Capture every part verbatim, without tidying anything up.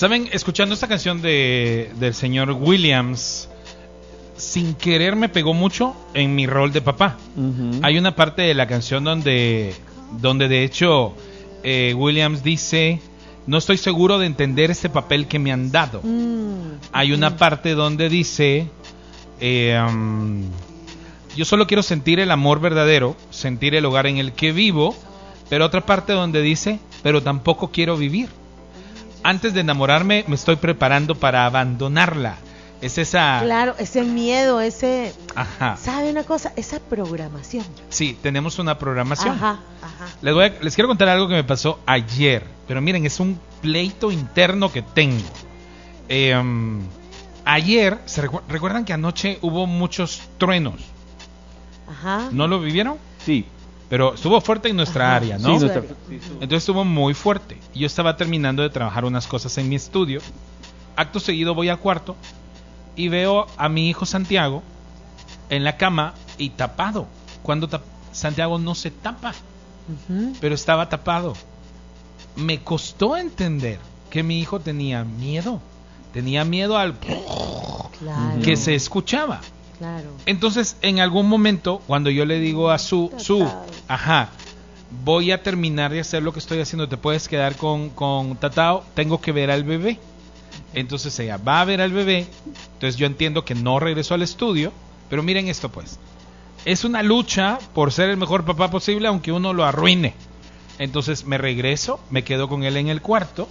Saben, escuchando esta canción de del señor Williams, sin querer me pegó mucho en mi rol de papá. Uh-huh. Hay una parte de la canción donde, donde de hecho eh, Williams dice: no estoy seguro de entender este papel que me han dado. Mm. Hay una mm. parte donde dice: eh, um, yo solo quiero sentir el amor verdadero, sentir el hogar en el que vivo. Pero otra parte donde dice: pero tampoco quiero vivir. Antes de enamorarme me estoy preparando para abandonarla. Es esa... Claro, ese miedo, ese... Ajá. ¿Sabe una cosa? Esa programación. Sí, tenemos una programación. Ajá, ajá. Les, voy a, les quiero contar algo que me pasó ayer. Pero miren, es un pleito interno que tengo. Eh, um, ayer, ¿se recu- ¿recuerdan que anoche hubo muchos truenos? Ajá. ¿No lo vivieron? Sí. Pero estuvo fuerte en nuestra Ajá, área, ¿no? Sí, nuestra... Entonces estuvo muy fuerte. Yo estaba terminando de trabajar unas cosas en mi estudio. Acto seguido voy al cuarto y veo a mi hijo Santiago en la cama y tapado. Cuando tap- Santiago no se tapa, uh-huh. pero estaba tapado. Me costó entender que mi hijo tenía miedo. Tenía miedo al claro. que se escuchaba. Claro. Entonces, en algún momento, cuando yo le digo a su, su, ajá, voy a terminar de hacer lo que estoy haciendo, te puedes quedar con, con Tatao, tengo que ver al bebé. Entonces ella va a ver al bebé. Entonces yo entiendo que no regresó al estudio. Pero miren esto pues, es una lucha por ser el mejor papá posible, aunque uno lo arruine. Entonces me regreso, me quedo con él en el cuarto,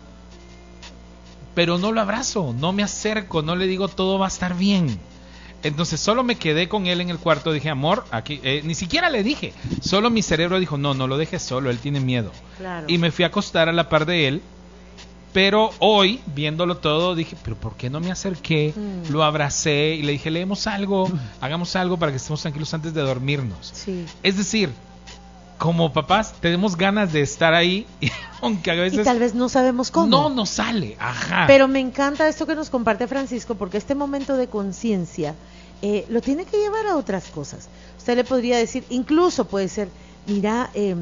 pero no lo abrazo, no me acerco, no le digo todo va a estar bien. Entonces solo me quedé con él en el cuarto. Dije, amor, aquí, eh, ni siquiera le dije. Solo mi cerebro dijo, no, no lo dejes solo, él tiene miedo. Claro. Y me fui a acostar a la par de él. Pero hoy, viéndolo todo, dije, pero ¿por qué no me acerqué? Mm. Lo abracé y le dije, leemos algo, hagamos algo para que estemos tranquilos antes de dormirnos. Sí. Es decir, como papás tenemos ganas de estar ahí, aunque a veces... Y tal vez no sabemos cómo. No nos sale, ajá. Pero me encanta esto que nos comparte Francisco, porque este momento de conciencia eh, lo tiene que llevar a otras cosas. Usted le podría decir, incluso puede ser, mira, eh,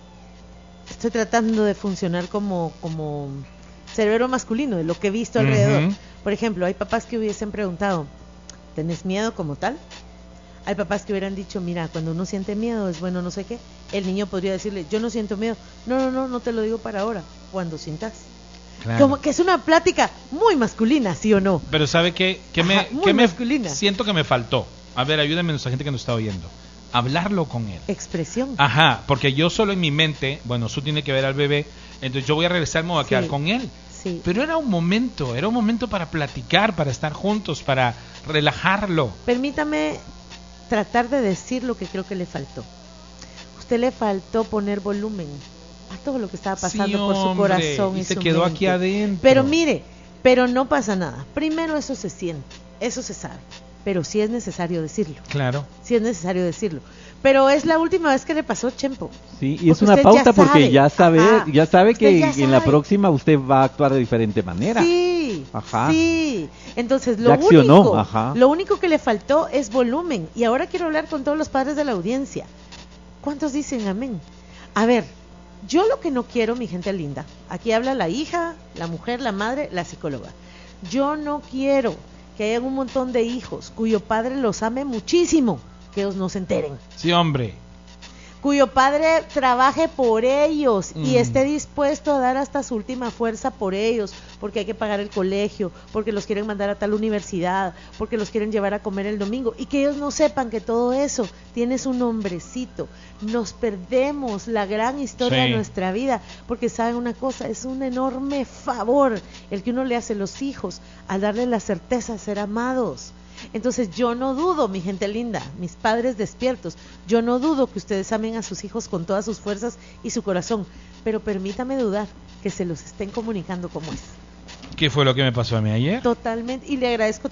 estoy tratando de funcionar como... como cerebro masculino, de lo que he visto alrededor. Uh-huh. Por ejemplo, hay papás que hubiesen preguntado, ¿tenés miedo como tal? Hay papás que hubieran dicho, mira, cuando uno siente miedo es bueno no sé qué. El niño podría decirle, yo no siento miedo. No, no, no, no te lo digo para ahora, cuando sientas. Claro. Como que es una plática muy masculina, ¿sí o no? Pero ¿sabe qué? ¿Qué me, muy qué masculina. Me siento que me faltó? A ver, ayúdenme a nuestra gente que nos está oyendo. Hablarlo con él. Expresión. Ajá, porque yo solo en mi mente, bueno, Su tiene que ver al bebé, entonces yo voy a regresar, me voy a quedar sí. con él. Sí. Pero era un momento, era un momento para platicar, para estar juntos, para relajarlo. Permítame tratar de decir lo que creo que le faltó. Usted le faltó poner volumen a todo lo que estaba pasando sí, por su corazón y, y se su quedó mente. Aquí adentro. Pero mire, pero no pasa nada. Primero eso se siente, eso se sabe, pero sí es necesario decirlo. Claro. Sí es necesario decirlo. Pero es la última vez que le pasó, Chempo. Sí, y es una pauta porque ya sabe, Ajá. ya sabe que ya en sabe. la próxima usted va a actuar de diferente manera. Sí, Ajá. sí. Entonces lo ya accionó. único, Ajá. lo único que le faltó es volumen. Y ahora quiero hablar con todos los padres de la audiencia. ¿Cuántos dicen amén? A ver, yo lo que no quiero, mi gente linda, aquí habla la hija, la mujer, la madre, la psicóloga. Yo no quiero que haya un montón de hijos cuyo padre los ame muchísimo, que ellos no se enteren. Sí, hombre. Cuyo padre trabaje por ellos mm. y esté dispuesto a dar hasta su última fuerza por ellos, porque hay que pagar el colegio, porque los quieren mandar a tal universidad, porque los quieren llevar a comer el domingo, y que ellos no sepan que todo eso tiene su nombrecito. Nos perdemos la gran historia sí. de nuestra vida, porque saben una cosa, es un enorme favor el que uno le hace a los hijos al darle la certeza de ser amados. Entonces yo no dudo, mi gente linda, mis padres despiertos, yo no dudo que ustedes amen a sus hijos con todas sus fuerzas y su corazón, pero permítame dudar que se los estén comunicando como es. ¿Qué fue lo que me pasó a mí ayer? Totalmente, y le agradezco